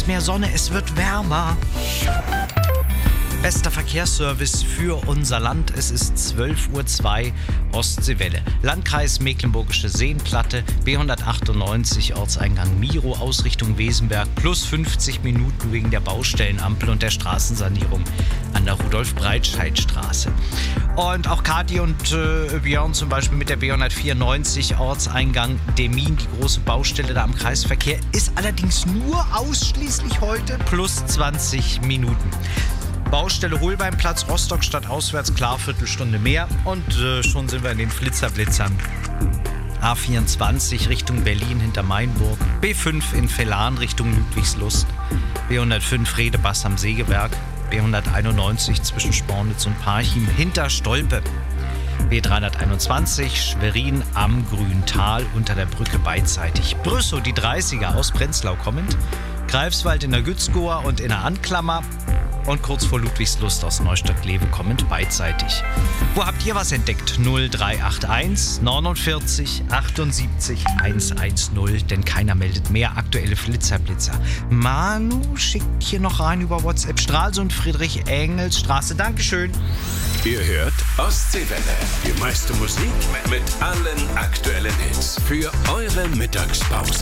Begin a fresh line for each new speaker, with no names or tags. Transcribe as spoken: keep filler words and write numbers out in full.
ist mehr Sonne, es wird wärmer. Bester Verkehrsservice für unser Land. Es ist zwölf Uhr zwei, Ostseewelle. Landkreis Mecklenburgische Seenplatte, B hundertachtundneunzig, Ortseingang Miro, Ausrichtung Wesenberg, plus fünfzig Minuten wegen der Baustellenampel und der Straßensanierung an der Rudolf-Breitscheid-Straße. Und auch Kathi und äh, Björn zum Beispiel mit der B hundertvierundneunzig, Ortseingang Demmin, die große Baustelle da am Kreisverkehr, ist allerdings nur ausschließlich heute plus zwanzig Minuten. Baustelle Holbeinplatz, Rostock statt auswärts, klar, Viertelstunde mehr. Und äh, schon sind wir in den Flitzerblitzern. A vierundzwanzig Richtung Berlin hinter Mainburg, B fünf in Vellan Richtung Ludwigslust, B hundertfünf Redebass am Segeberg, B hunderteinundneunzig zwischen Spornitz und Parchim hinter Stolpe, B dreihunderteinundzwanzig Schwerin am Grüntal unter der Brücke beidseitig. Brüssow, die dreißiger aus Prenzlau kommend, Greifswald in der Gützgoa und in der Anklammer. Und kurz vor Ludwigslust aus Neustadt-Glewe kommend beidseitig. Wo habt ihr was entdeckt? null drei acht eins neunundvierzig achtundsiebzig hundertzehn, denn keiner meldet mehr aktuelle Flitzerblitzer. Manu schickt hier noch rein über WhatsApp. Stralsund, Friedrich-Engels-Straße. Dankeschön.
Ihr hört Ostseewelle. Die meiste Musik mit allen aktuellen Hits für eure Mittagspause.